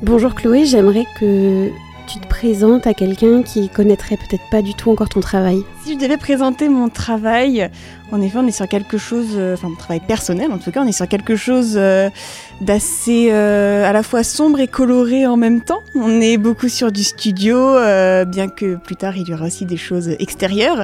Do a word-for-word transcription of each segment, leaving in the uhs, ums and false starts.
Bonjour Chloé, j'aimerais que tu te présentes à quelqu'un qui connaîtrait peut-être pas du tout encore ton travail. Si je devais présenter mon travail, en effet on est sur quelque chose, euh, enfin mon travail personnel en tout cas, on est sur quelque chose euh, d'assez euh, à la fois sombre et coloré en même temps. On est beaucoup sur du studio, euh, bien que plus tard il y aura aussi des choses extérieures.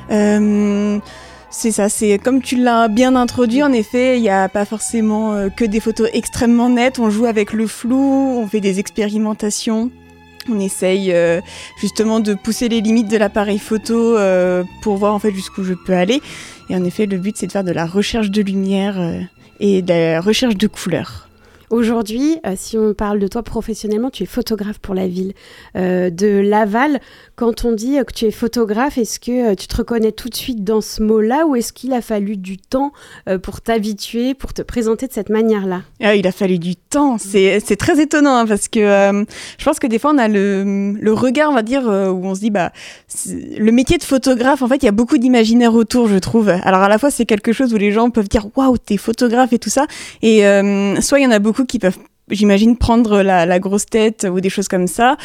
Euh, C'est ça, c'est comme tu l'as bien introduit, en effet, il n'y a pas forcément euh, que des photos extrêmement nettes, on joue avec le flou, on fait des expérimentations, on essaye euh, justement de pousser les limites de l'appareil photo euh, pour voir en fait jusqu'où je peux aller. Et en effet, le but c'est de faire de la recherche de lumière euh, et de la recherche de couleurs. Aujourd'hui, euh, si on parle de toi professionnellement, tu es photographe pour la ville euh, de Laval. Quand on dit euh, que tu es photographe, est-ce que euh, tu te reconnais tout de suite dans ce mot-là ou est-ce qu'il a fallu du temps euh, pour t'habituer, pour te présenter de cette manière-là ? Ah, il a fallu du temps, c'est, c'est très étonnant hein, parce que euh, je pense que des fois on a le, le regard, on va dire, euh, où on se dit bah le métier de photographe, en fait il y a beaucoup d'imaginaire autour, je trouve. Alors à la fois c'est quelque chose où les gens peuvent dire waouh t'es photographe et tout ça, et euh, soit il y en a beaucoup qui peuvent, j'imagine, prendre la, la grosse tête ou des choses comme ça.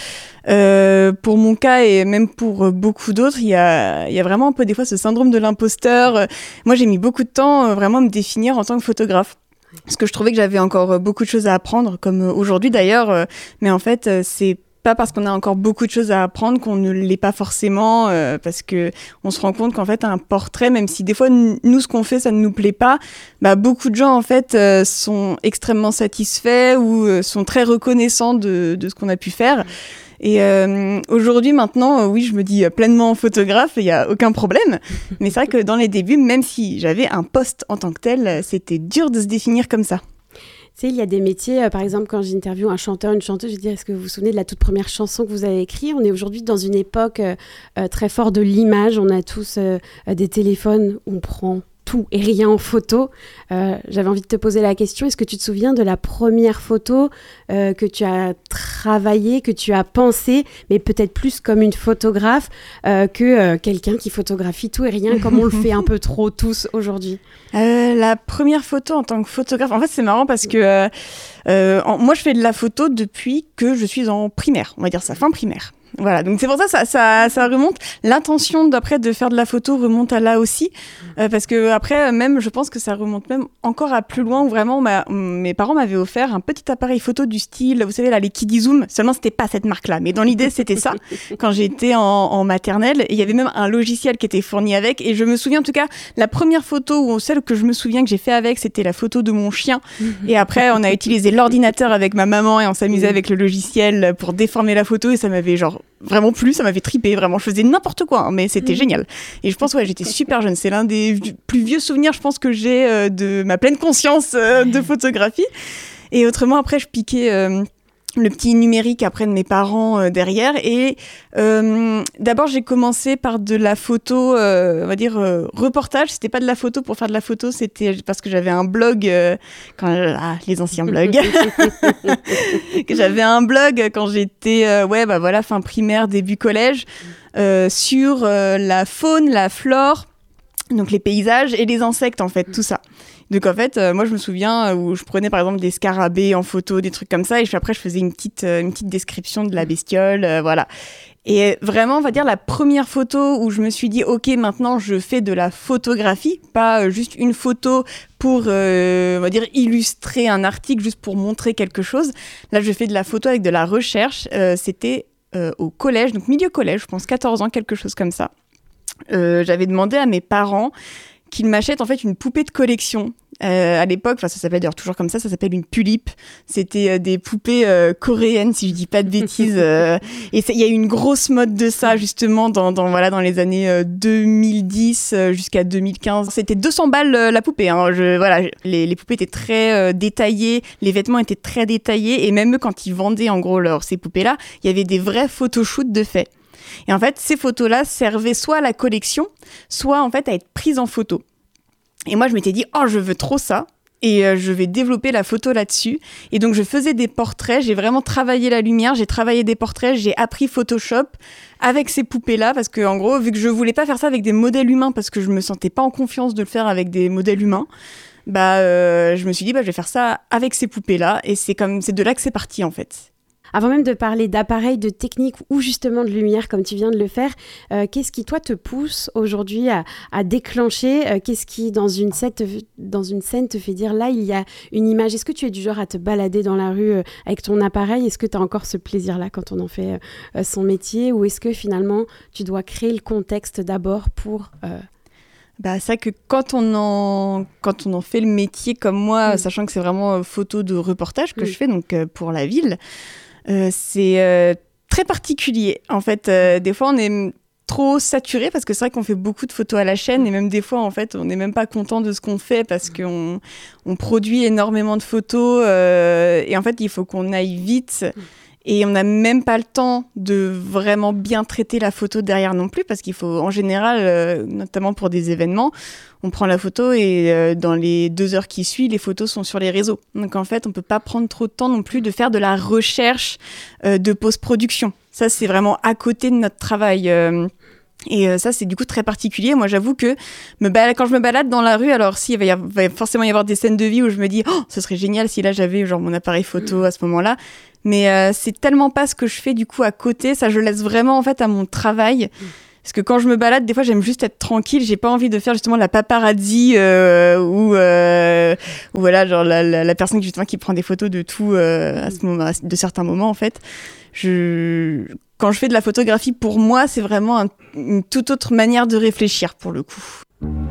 Euh, pour mon cas et même pour beaucoup d'autres, il y a, il y a vraiment un peu des fois ce syndrome de l'imposteur. Moi, j'ai mis beaucoup de temps euh, vraiment à me définir en tant que photographe. Parce que je trouvais que j'avais encore beaucoup de choses à apprendre, comme aujourd'hui d'ailleurs. Euh, mais en fait, euh, c'est pas parce qu'on a encore beaucoup de choses à apprendre qu'on ne l'est pas forcément, euh, parce que on se rend compte qu'en fait un portrait, même si des fois nous ce qu'on fait ça ne nous plaît pas, bah beaucoup de gens en fait euh, sont extrêmement satisfaits ou euh, sont très reconnaissants de de ce qu'on a pu faire. Et euh, aujourd'hui maintenant, euh, oui, je me dis pleinement photographe, il y a aucun problème. Mais c'est vrai que dans les débuts, même si j'avais un poste en tant que tel, c'était dur de se définir comme ça. Tu sais, il y a des métiers, euh, par exemple, quand j'interviewe un chanteur, une chanteuse, je dis, est-ce que vous vous souvenez de la toute première chanson que vous avez écrite ? On est aujourd'hui dans une époque euh, euh, très forte de l'image. On a tous euh, des téléphones où on prend tout et rien en photo. Euh, j'avais envie de te poser la question, est-ce que tu te souviens de la première photo euh, que tu as travaillée, que tu as pensée, mais peut-être plus comme une photographe euh, que euh, quelqu'un qui photographie tout et rien, comme on le fait un peu trop tous aujourd'hui ? Euh, la première photo en tant que photographe, en fait c'est marrant parce que euh, euh, en, moi je fais de la photo depuis que je suis en primaire, on va dire ça, fin primaire. Voilà, donc c'est pour ça ça ça, ça remonte. L'intention d'après de faire de la photo remonte à là aussi, euh, parce que après même je pense que ça remonte même encore à plus loin où vraiment ma, mes parents m'avaient offert un petit appareil photo du style, vous savez là les Kidizoom. Seulement c'était pas cette marque-là, mais dans l'idée c'était ça. Quand j'étais en, en maternelle, et il y avait même un logiciel qui était fourni avec. Et je me souviens en tout cas la première photo ou celle que je me souviens que j'ai fait avec, c'était la photo de mon chien. Et après on a utilisé l'ordinateur avec ma maman et on s'amusait avec le logiciel pour déformer la photo et ça m'avait genre vraiment plu, ça m'avait trippé, vraiment, je faisais n'importe quoi, hein, mais c'était mmh. génial. Et je pense, ouais, j'étais super jeune, c'est l'un des plus vieux souvenirs, je pense, que j'ai euh, de ma pleine conscience euh, de photographie. Et autrement, après, je piquais euh, le petit numérique après de mes parents euh, derrière. Et euh, d'abord, j'ai commencé par de la photo, euh, on va dire, euh, reportage. C'était pas de la photo pour faire de la photo, c'était parce que j'avais un blog, euh, quand, ah, les anciens blogs. que j'avais un blog quand j'étais, euh, ouais, bah voilà, fin primaire, début collège, euh, sur euh, la faune, la flore, donc les paysages et les insectes, en fait, tout ça. Donc en fait, euh, moi je me souviens où je prenais par exemple des scarabées en photo, des trucs comme ça, et je, après je faisais une petite, euh, une petite description de la bestiole, euh, voilà. Et vraiment, on va dire la première photo où je me suis dit, ok, maintenant je fais de la photographie, pas euh, juste une photo pour, euh, on va dire, illustrer un article, juste pour montrer quelque chose. Là, je fais de la photo avec de la recherche. Euh, c'était euh, au collège, donc milieu collège, je pense quatorze ans, quelque chose comme ça. Euh, j'avais demandé à mes parents qu'ils m'achètent en fait une poupée de collection. Euh, à l'époque, enfin ça s'appelle d'ailleurs toujours comme ça, ça s'appelle une Pulip. C'était euh, des poupées euh, coréennes, si je dis pas de bêtises. Euh, et il y a eu une grosse mode de ça justement dans, dans voilà dans les années euh, deux mille dix euh, jusqu'à deux mille quinze. C'était deux cents balles euh, la poupée. Hein. Je, voilà, les, les poupées étaient très euh, détaillées, les vêtements étaient très détaillés, et même eux quand ils vendaient en gros leur, ces poupées-là, il y avait des vrais photoshoots de fait. Et en fait, ces photos-là servaient soit à la collection, soit en fait à être prises en photo. Et moi, je m'étais dit, oh, je veux trop ça. Et euh, je vais développer la photo là-dessus. Et donc, je faisais des portraits. J'ai vraiment travaillé la lumière. J'ai travaillé des portraits. J'ai appris Photoshop avec ces poupées-là. Parce que, en gros, vu que je voulais pas faire ça avec des modèles humains, parce que je me sentais pas en confiance de le faire avec des modèles humains, bah, euh, je me suis dit, bah, je vais faire ça avec ces poupées-là. Et c'est comme, c'est de là que c'est parti, en fait. avant même de parler d'appareil, de technique ou justement de lumière, comme tu viens de le faire, euh, qu'est-ce qui, toi, te pousse aujourd'hui à, à déclencher euh, Qu'est-ce qui, dans une, scène te, dans une scène, te fait dire, là, il y a une image? Est-ce que tu es du genre à te balader dans la rue euh, avec ton appareil? Est-ce que tu as encore ce plaisir-là quand on en fait euh, son métier? Ou est-ce que, finalement, tu dois créer le contexte d'abord pour... Euh, Bah, c'est vrai que quand on, en, quand on en fait le métier comme moi, mmh. sachant que c'est vraiment euh, photo de reportage que mmh. je fais donc, euh, pour la ville, euh, c'est euh, très particulier. En fait, euh, des fois, on est trop saturé parce que c'est vrai qu'on fait beaucoup de photos à la chaîne et même des fois, en fait, on n'est même pas content de ce qu'on fait parce qu'on on produit énormément de photos euh, et en fait, il faut qu'on aille vite. Mmh. Et on n'a même pas le temps de vraiment bien traiter la photo derrière non plus, parce qu'il faut, en général, euh, notamment pour des événements, on prend la photo et euh, dans les deux heures qui suivent, les photos sont sur les réseaux. Donc en fait, on ne peut pas prendre trop de temps non plus de faire de la recherche euh, de post-production. Ça, c'est vraiment à côté de notre travail. Euh, Et euh, ça, c'est du coup très particulier. Moi, j'avoue que me balade, quand je me balade dans la rue, alors si, il va, y avoir, va forcément y avoir des scènes de vie où je me dis oh, « ce serait génial si là, j'avais genre mon appareil photo à ce moment-là ». Mais euh, c'est tellement pas ce que je fais du coup à côté. Ça, je laisse vraiment en fait à mon travail. Parce que quand je me balade, des fois, j'aime juste être tranquille. J'ai pas envie de faire justement la paparazzi euh, ou, euh, ou voilà, genre la, la, la personne justement qui prend des photos de tout euh, à ce moment, de certains moments en fait. Je... Quand je fais de la photographie, pour moi, c'est vraiment un, une toute autre manière de réfléchir, pour le coup.